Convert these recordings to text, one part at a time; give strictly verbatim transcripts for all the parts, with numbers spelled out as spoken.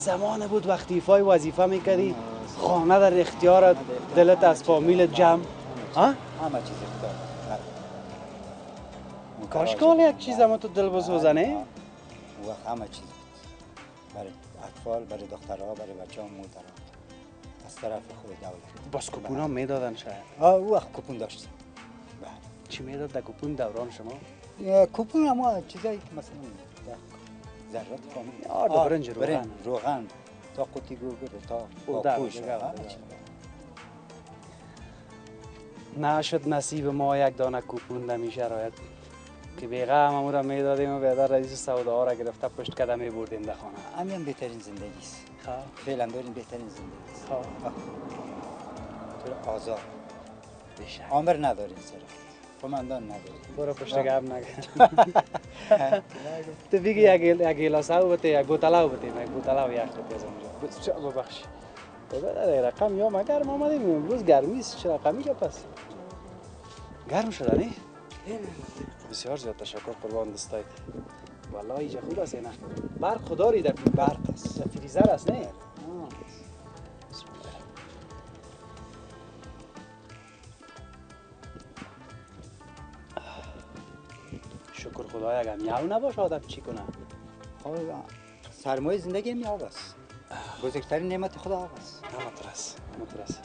زمان بود وقتی ایفای وظیفه میکردی خانه در اختیار دلت از فامیل جمع ها؟ همه چیز اختیار. کاشکال یک چیز اما تو دل بسوزنه؟ اون وقت همه چیز بود برای اطفال، برای دخترها، برای بچه ها، مادرها از طرف خود دولت. باز کپون هم میدادن شاید؟ آه اون وقت کپون داشتیم. چی میداد در کپون دوران شما؟ کپون اما چیزایی که مثلا ذرات کامل آرد برنج روغن برنج روغن تا قوطی گوگل تا پاپوش همه چی. نشد نصیب ما یک دانه کوپون نمیشه راید که بیغه همه را میدادیم و بیادر رئیس سودا ها را گرفته پشت کده می بردیم در خانه. همین بهترین زندگی است. فعلا داریم بهترین زندگی است. تو آزاد بیشه آمر نداریم سر قماندان نداریم. برو پشت گپ نگه. تو بگی یک یک گلاس او بده یک بوتل او بده یک بوتل او یک بده از اونجا. چه ببخشی. بده رقم یا مگر ما آمدیم امروز گرمی است چه رقمی که پس. گرم شده نه؟ بسیار زیاد تشکر قربان دستایت. والله اینجا خوب است نه. برق خداری در برق است. در فریزر است نه؟ شکر خدایا اگر میاو نباشه آدم چی کنه؟ سرمایه زندگی میاو است. بزرگترین نعمت خدا است. همطور است. همطور است.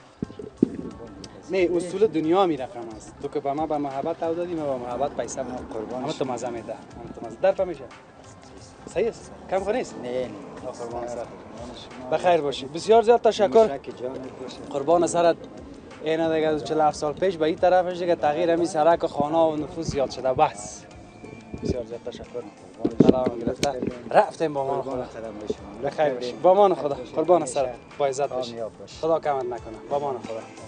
نه اصول دنیا می رقم است. تو که به ما به محبت او دادی ما به محبت پیسه بدیم. قربان اما تو مزه میده. اما تو مزه در میشه. صحیح است. کم خو نیست؟ نه نه. قربان سر. بخیر باشی. بسیار زیاد تشکر. قربان سرت. اینا دیگه چهل و هفت سال پیش به این طرفش دیگه تغییر همین سرک و خانه و نفوس زیاد شده بس. بسیار زیاد تشکر. سلام گرفته. رفتیم با ما خدا. بخیر باشی. با ما خدا. قربان سرت. با عزت باشی. خدا کمت نکنه. با ما خدا.